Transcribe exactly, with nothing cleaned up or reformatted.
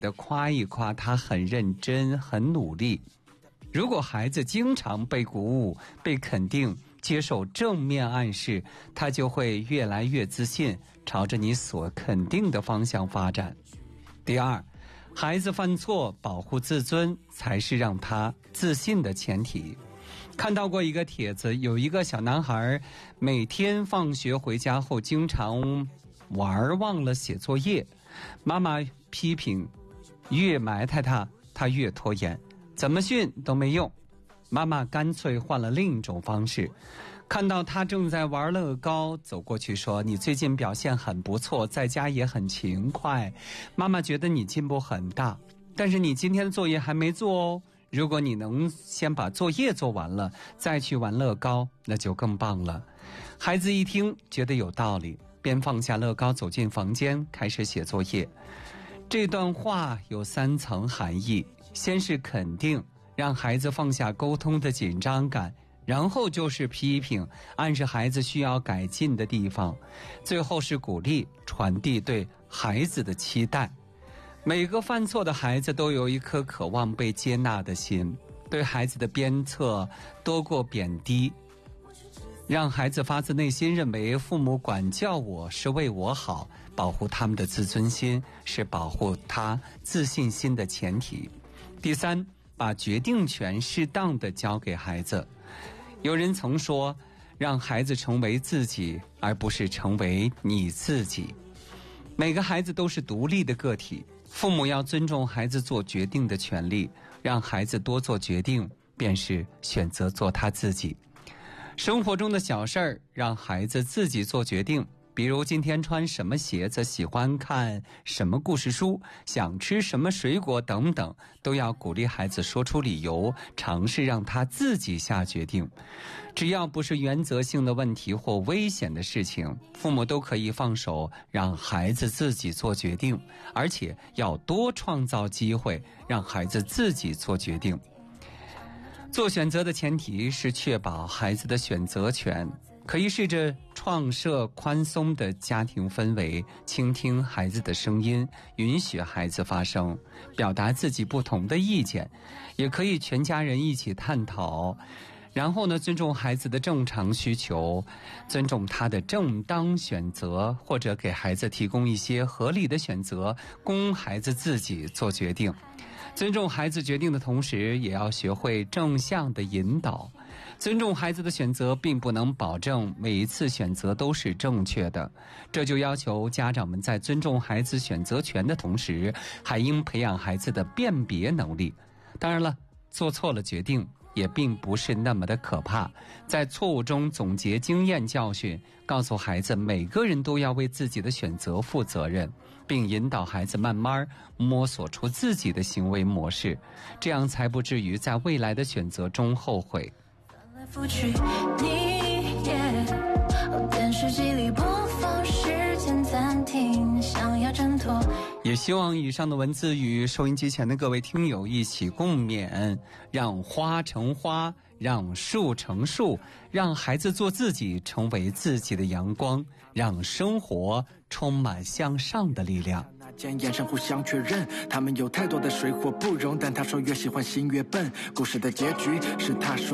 的夸一夸他很认真很努力。如果孩子经常被鼓舞被肯定，接受正面暗示，他就会越来越自信，朝着你所肯定的方向发展。第二，孩子犯错保护自尊才是让他自信的前提。看到过一个帖子，有一个小男孩每天放学回家后经常玩忘了写作业，妈妈批评，越埋汰他他越拖延，怎么训都没用。妈妈干脆换了另一种方式，看到他正在玩乐高，走过去说，你最近表现很不错，在家也很勤快，妈妈觉得你进步很大，但是你今天的作业还没做哦，如果你能先把作业做完了再去玩乐高，那就更棒了。孩子一听觉得有道理，便放下乐高走进房间开始写作业。这段话有三层含义，先是肯定，让孩子放下沟通的紧张感，然后就是批评，暗示孩子需要改进的地方，最后是鼓励，传递对孩子的期待。每个犯错的孩子都有一颗渴望被接纳的心，对孩子的鞭策多过贬低，让孩子发自内心认为父母管教我是为我好，保护他们的自尊心是保护他自信心的前提。第三，把决定权适当地交给孩子。有人曾说，让孩子成为自己，而不是成为你自己。每个孩子都是独立的个体，父母要尊重孩子做决定的权利，让孩子多做决定，便是选择做他自己。生活中的小事儿，让孩子自己做决定，比如今天穿什么鞋子，喜欢看什么故事书，想吃什么水果等等，都要鼓励孩子说出理由，尝试让他自己下决定。只要不是原则性的问题或危险的事情，父母都可以放手让孩子自己做决定，而且要多创造机会让孩子自己做决定。做选择的前提是确保孩子的选择权，可以试着创设宽松的家庭氛围，倾听孩子的声音，允许孩子发声，表达自己不同的意见，也可以全家人一起探讨。然后呢，尊重孩子的正常需求，尊重他的正当选择，或者给孩子提供一些合理的选择，供孩子自己做决定。尊重孩子决定的同时，也要学会正向的引导。尊重孩子的选择，并不能保证每一次选择都是正确的，这就要求家长们在尊重孩子选择权的同时，还应培养孩子的辨别能力。当然了，做错了决定也并不是那么的可怕，在错误中总结经验教训，告诉孩子每个人都要为自己的选择负责任，并引导孩子慢慢摸索出自己的行为模式，这样才不至于在未来的选择中后悔。翻来覆去你也电视机里播放时间暂停，想要挣脱。也希望以上的文字与收音机前的各位听友一起共勉，让花成花，让树成树，让孩子做自己，成为自己的阳光，让生活充满向上的力量。那间眼神互相确认，他们有太多的水火不容，但他说越喜欢心越笨。故事的结局是他说